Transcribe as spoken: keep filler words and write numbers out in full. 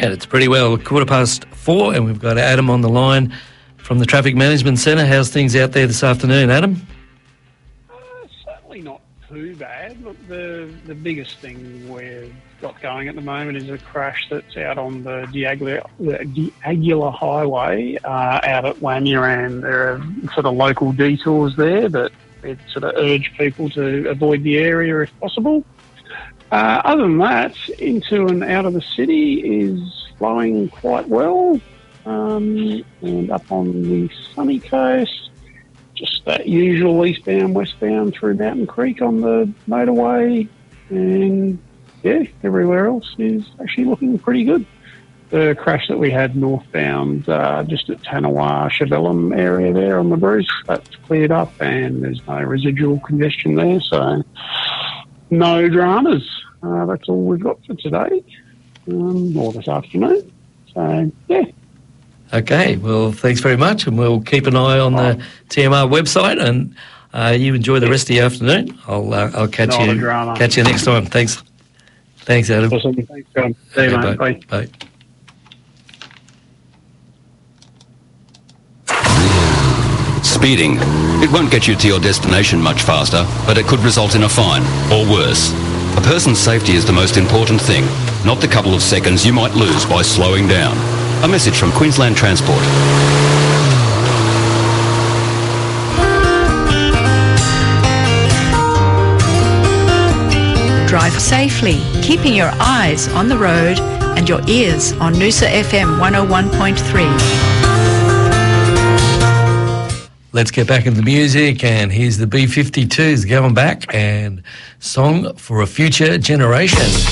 And it's pretty well quarter past four, and we've got Adam on the line from the Traffic Management Centre. How's things out there this afternoon, Adam? Uh, certainly not too bad. Look, the the biggest thing we've got going at the moment is a crash that's out on the D'Aguilar, the D'Aguilar Highway uh, out at Wamuran. There are sort of local detours there, but we'd sort of urge people to avoid the area if possible. Uh, other than that, into and out of the city is flowing quite well. Um, and up on the sunny coast, just that usual eastbound, westbound through Mountain Creek on the motorway. And, yeah, everywhere else is actually looking pretty good. The crash that we had northbound, uh, just at Tanawa, Chevelum area there on the Bruce, that's cleared up and there's no residual congestion there, so no dramas. Uh, that's all we've got for today, um, or this afternoon. So, yeah. Okay, well, thanks very much, and we'll keep an eye on the T M R website, and uh, you enjoy the rest of the afternoon. I'll uh, I'll catch Not you a drama. catch you next time. Thanks, thanks, Adam. Awesome. Thanks, Adam. See you, Okay, mate. bye. Bye. Bye. Speeding. It won't get you to your destination much faster, but it could result in a fine, or worse. A person's safety is the most important thing, not the couple of seconds you might lose by slowing down. A message from Queensland Transport. Drive safely, keeping your eyes on the road and your ears on Noosa F M one oh one point three. Let's get back into the music, and here's the B fifty-twos going back, and Song for a Future Generation.